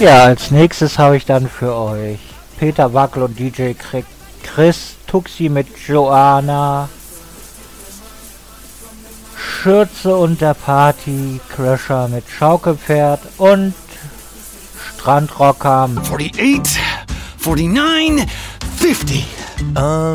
Ja, als nächstes habe ich dann für euch Peter Wackel und DJ Chris, Tuxi mit Joanna, Schürze und der Party Crusher mit Schaukelpferd und Strandrocker 48, 49, 50.